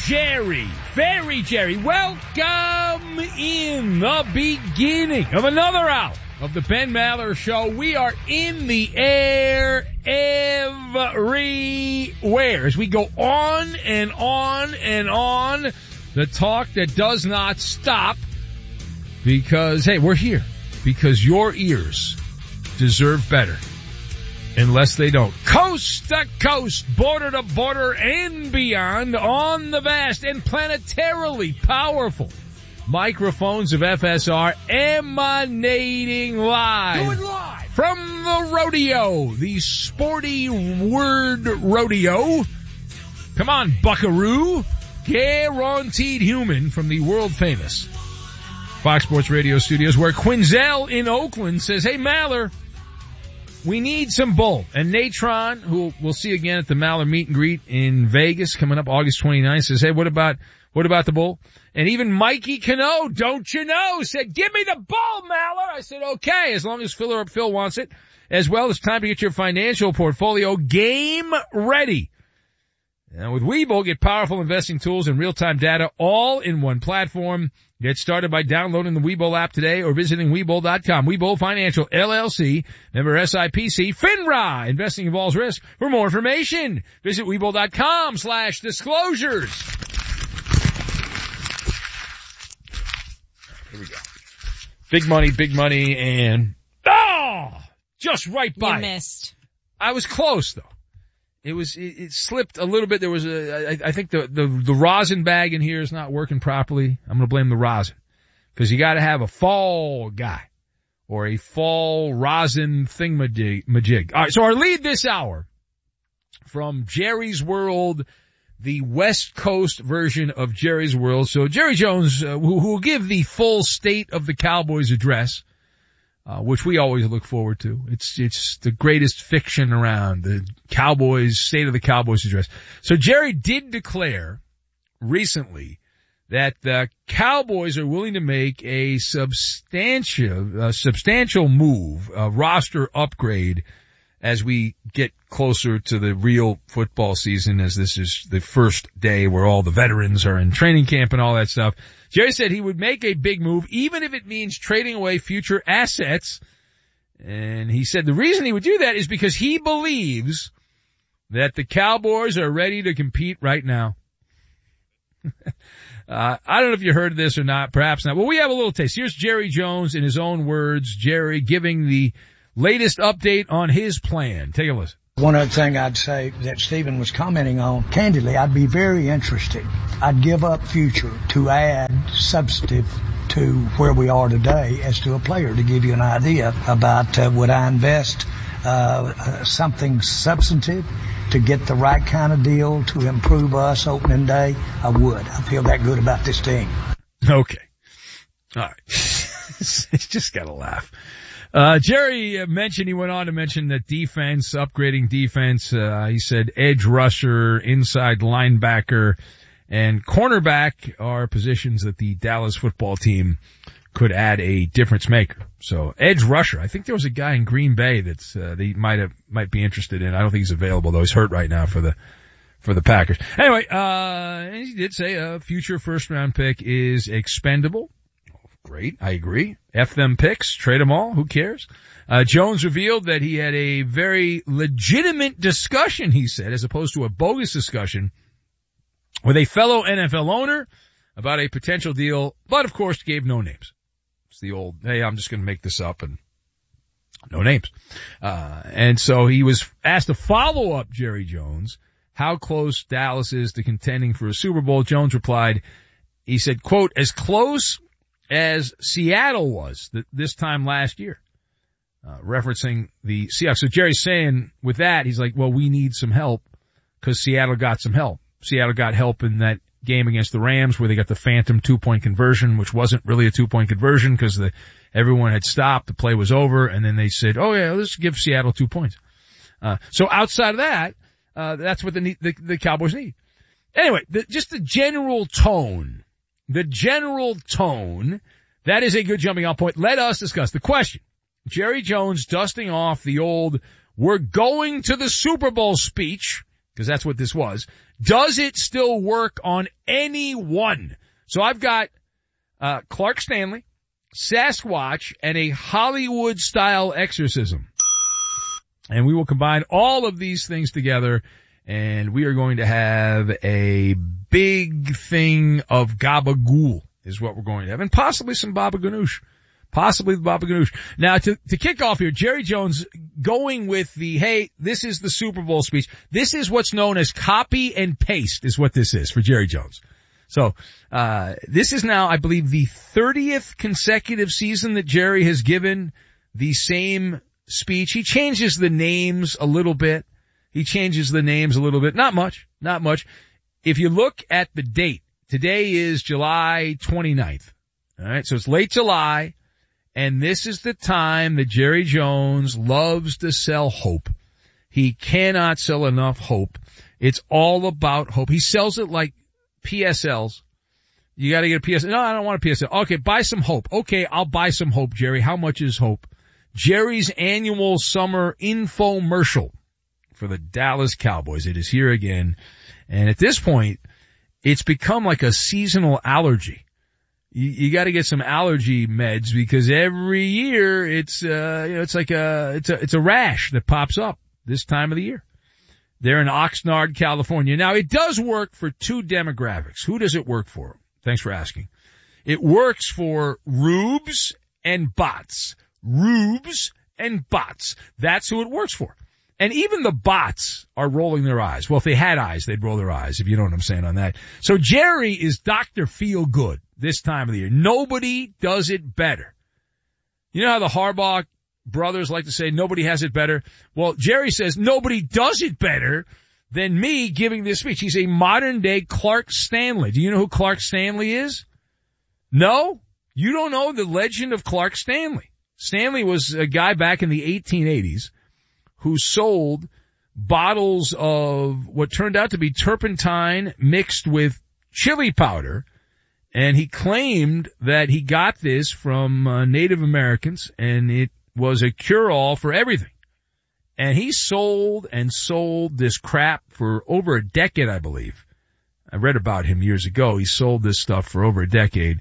Jerry. Very Jerry. Welcome in the beginning of another hour of the Ben Maller Show. We are in the air everywhere as we go on and on and on. The talk that does not stop because, hey, we're here because your ears deserve better. Unless they don't. Coast to coast, border to border, and beyond on the vast and planetarily powerful microphones of FSR emanating live. Do it live! From the rodeo, the sporty word rodeo. Come on, buckaroo. Guaranteed human from the world famous Fox Sports Radio studios where Quinzel in Oakland says, hey, Maller, we need some bull. And Natron, who we'll see again at the Maller meet and greet in Vegas coming up August 29th, says, hey, what about the bull? And even Mikey Cano, don't you know, said, give me the bull, Maller. I said, okay, as long as Phil wants it. As well, it's time to get your financial portfolio game ready. And with Webull, get powerful investing tools and real-time data all in one platform. Get started by downloading the Webull app today or visiting Webull.com. Webull Financial, LLC, member SIPC, FINRA. Investing involves risk. For more information, visit Webull.com/disclosures. Here we go. Big money, and, just right by. You missed. I was close, though. It slipped a little bit. There was I think the rosin bag in here is not working properly. I'm going to blame the rosin. Cause you gotta have a fall guy or a fall rosin thingamajig. Alright, so our lead this hour from Jerry's World, the West Coast version of Jerry's World. So Jerry Jones, who will give the full state of the Cowboys address, which we always look forward to. It's the greatest fiction around, the Cowboys, State of the Cowboys address. So Jerry did declare recently that the Cowboys are willing to make a substantial move, a roster upgrade as we get closer to the real football season, as this is the first day where all the veterans are in training camp and all that stuff. Jerry said he would make a big move, even if it means trading away future assets. And he said the reason he would do that is because he believes that the Cowboys are ready to compete right now. I don't know if you heard this or not, perhaps not. Well, we have a little taste. Here's Jerry Jones in his own words, Jerry giving the latest update on his plan. Take a listen. One other thing I'd say that Stephen was commenting on, candidly, I'd be very interested. I'd give up future to add substantive to where we are today as to a player to give you an idea about would I invest something substantive to get the right kind of deal to improve us opening day. I would. I feel that good about this team. Okay. All right. It's just got to laugh. Jerry mentioned, he went on to mention that defense, upgrading defense, he said edge rusher, inside linebacker, and cornerback are positions that the Dallas football team could add a difference maker. So edge rusher, I think there was a guy in Green Bay that's, they might be interested in. I don't think he's available though. He's hurt right now for the Packers. Anyway, he did say a future first round pick is expendable. Great. I agree. F them picks. Trade them all. Who cares? Jones revealed that he had a very legitimate discussion, he said, as opposed to a bogus discussion with a fellow NFL owner about a potential deal, but of course gave no names. It's the old, hey, I'm just going to make this up and no names. And so he was asked to follow up, Jerry Jones, how close Dallas is to contending for a Super Bowl. Jones replied, he said, quote, as close as Seattle was this time last year, referencing the Seahawks. So Jerry's saying with that, he's like, well, we need some help because Seattle got some help. Seattle got help in that game against the Rams where they got the phantom 2-point conversion, which wasn't really a 2-point conversion because everyone had stopped. The play was over. And then they said, oh yeah, let's give Seattle 2 points. So outside of that, that's what the Cowboys need. Anyway, just the general tone, that is a good jumping off point. Let us discuss the question. Jerry Jones dusting off the old, we're going to the Super Bowl speech, because that's what this was, Does it still work on anyone? So I've got Clark Stanley, Sasquatch, and a Hollywood-style exorcism. And we will combine all of these things together, and we are going to have a big thing of gabagool is what we're going to have, and possibly some baba ganoush. Possibly the baba ganoush. Now, to kick off here, Jerry Jones going with the, hey, this is the Super Bowl speech. This is what's known as copy and paste is what this is for Jerry Jones. So, this is now, I believe, the 30th consecutive season that Jerry has given the same speech. He changes the names a little bit. Not much. If you look at the date, today is July 29th. All right. So it's late July. And this is the time that Jerry Jones loves to sell hope. He cannot sell enough hope. It's all about hope. He sells it like PSLs. You gotta get a PSL. No, I don't want a PSL. Okay, buy some hope. Okay, I'll buy some hope, Jerry. How much is hope? Jerry's annual summer infomercial for the Dallas Cowboys. It is here again. And at this point, it's become like a seasonal allergy. You got to get some allergy meds because every year it's like a rash that pops up this time of the year. They're in Oxnard, California. Now it does work for two demographics. Who does it work for? Thanks for asking. It works for rubes and bots. Rubes and bots. That's who it works for. And even the bots are rolling their eyes. Well, if they had eyes, they'd roll their eyes, if you know what I'm saying on that. So Jerry is Dr. Feelgood this time of the year. Nobody does it better. You know how the Harbaugh brothers like to say nobody has it better? Well, Jerry says nobody does it better than me giving this speech. He's a modern-day Clark Stanley. Do you know who Clark Stanley is? No? You don't know the legend of Clark Stanley. Stanley was a guy back in the 1880s who sold bottles of what turned out to be turpentine mixed with chili powder. And he claimed that he got this from Native Americans, and it was a cure-all for everything. And he sold this crap for over a decade, I believe. I read about him years ago. He sold this stuff for over a decade,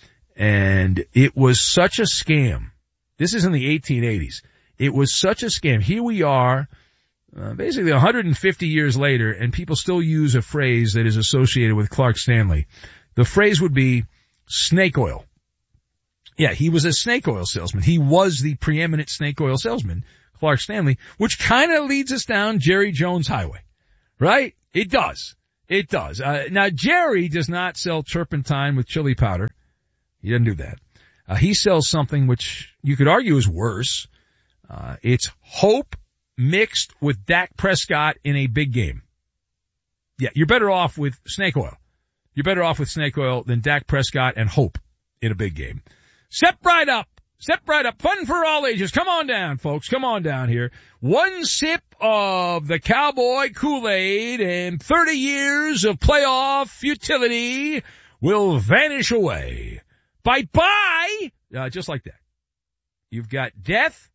and it was such a scam. This is in the 1880s. It was such a scam. Here we are, basically 150 years later, and people still use a phrase that is associated with Clark Stanley. The phrase would be snake oil. Yeah, he was a snake oil salesman. He was the preeminent snake oil salesman, Clark Stanley, which kind of leads us down Jerry Jones Highway, right? It does. It does. Now, Jerry does not sell turpentine with chili powder. He doesn't do that. He sells something which you could argue is worse. It's hope mixed with Dak Prescott in a big game. Yeah, you're better off with snake oil. You're better off with snake oil than Dak Prescott and hope in a big game. Step right up. Step right up. Fun for all ages. Come on down, folks. Come on down here. One sip of the Cowboy Kool-Aid and 30 years of playoff futility will vanish away. Bye-bye. Just like that. You've got death,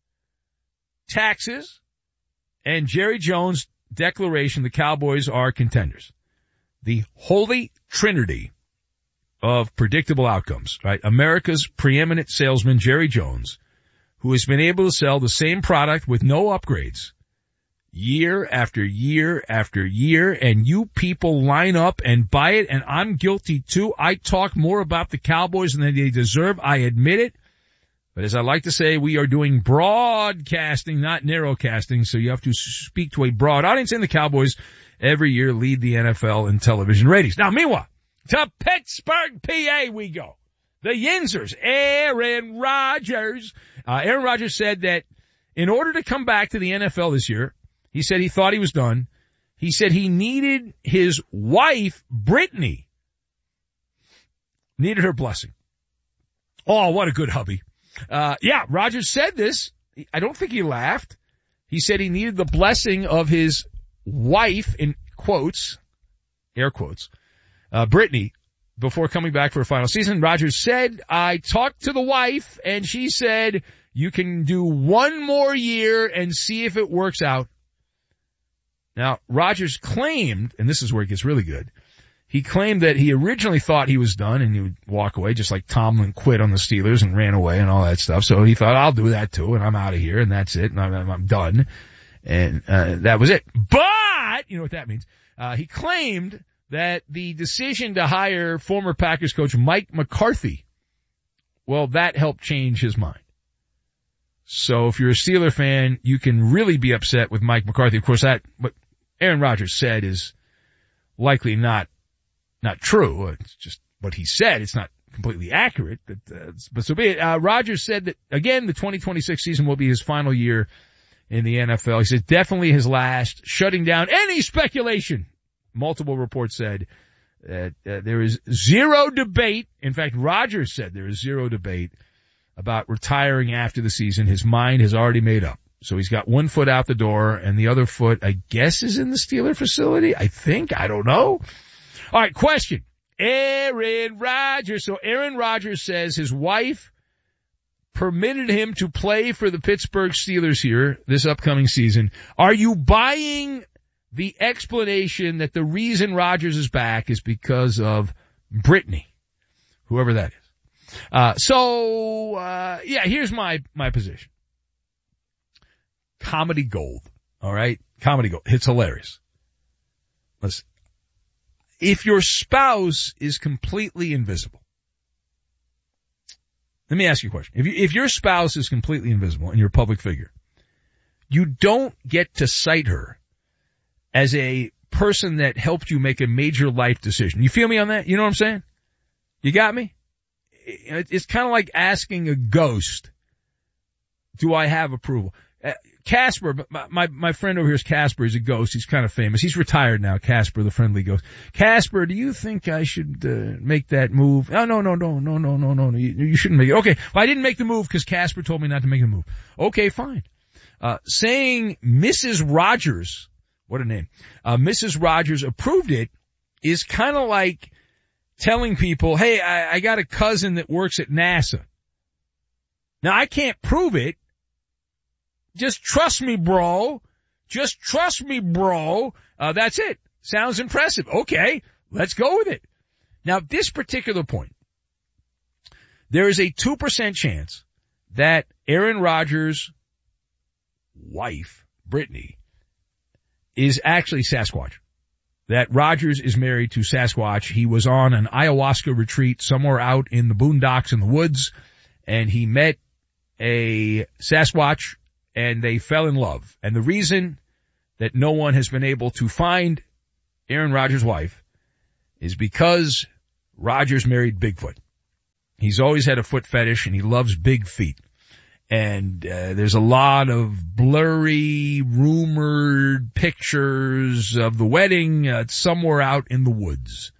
taxes, and Jerry Jones' declaration the Cowboys are contenders. The holy trinity of predictable outcomes, right? America's preeminent salesman, Jerry Jones, who has been able to sell the same product with no upgrades year after year after year, and you people line up and buy it, and I'm guilty too. I talk more about the Cowboys than they deserve. I admit it. But as I like to say, we are doing broadcasting, not narrowcasting, so you have to speak to a broad audience, and the Cowboys every year lead the NFL in television ratings. Now, meanwhile, to Pittsburgh, PA we go. The Yinzers, Aaron Rodgers. Aaron Rodgers said that in order to come back to the NFL this year, he said he thought he was done. He said he needed his wife, Brittany, needed her blessing. Oh, what a good hubby. Yeah, Rodgers said this. I don't think he laughed. He said he needed the blessing of his wife, in quotes, air quotes, Brittany, before coming back for a final season. Rodgers said, I talked to the wife and she said, you can do one more year and see if it works out. Now, Rodgers claimed, and this is where it gets really good, he claimed that he originally thought he was done and he would walk away, just like Tomlin quit on the Steelers and ran away and all that stuff. So he thought, I'll do that too, and I'm out of here, and that's it, and I'm done. And that was it. But, you know what that means? He claimed that the decision to hire former Packers coach Mike McCarthy, well, that helped change his mind. So if you're a Steeler fan, you can really be upset with Mike McCarthy. Of course, that what Aaron Rodgers said is likely not true. It's just what he said. It's not completely accurate. But so be it. Rodgers said that, again, the 2026 season will be his final year in the NFL. He said definitely his last, shutting down any speculation. Multiple reports said that there is zero debate. In fact, Rodgers said there is zero debate about retiring after the season. His mind has already made up. So he's got one foot out the door, and the other foot, I guess, is in the Steeler facility. I think. I don't know. All right, question. Aaron Rodgers. So Aaron Rodgers says his wife permitted him to play for the Pittsburgh Steelers here this upcoming season. Are you buying the explanation that the reason Rodgers is back is because of Brittany, whoever that is? Here's my position. Comedy gold. All right. Comedy gold. It's hilarious. Listen, if your spouse is completely invisible, let me ask you a question. If your spouse is completely invisible and you're a public figure, you don't get to cite her as a person that helped you make a major life decision. You feel me on that? You know what I'm saying? You got me? It's kind of like asking a ghost, do I have approval? Casper, my friend over here is Casper. He's a ghost. He's kind of famous. He's retired now, Casper, the friendly ghost. Casper, do you think I should make that move? Oh, no. You shouldn't make it. Okay. Well, I didn't make the move because Casper told me not to make the move. Okay, fine. Saying Mrs. Rogers, what a name, Mrs. Rogers approved it is kind of like telling people, hey, I got a cousin that works at NASA. Now, I can't prove it. Just trust me, bro. Just trust me, bro. That's it. Sounds impressive. Okay, let's go with it. Now, at this particular point, there is a 2% chance that Aaron Rodgers' wife, Brittany, is actually Sasquatch. That Rodgers is married to Sasquatch. He was on an ayahuasca retreat somewhere out in the boondocks in the woods, and he met a Sasquatch, and they fell in love. And the reason that no one has been able to find Aaron Rodgers' wife is because Rodgers married Bigfoot. He's always had a foot fetish, and he loves big feet. And there's a lot of blurry, rumored pictures of the wedding somewhere out in the woods.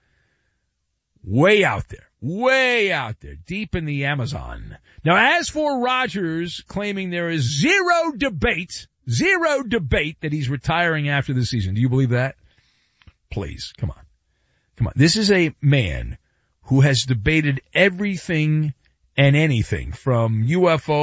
Way out there, deep in the Amazon. Now, as for Rodgers claiming there is zero debate that he's retiring after the season, do you believe that? Please, come on. This is a man who has debated everything and anything from UFO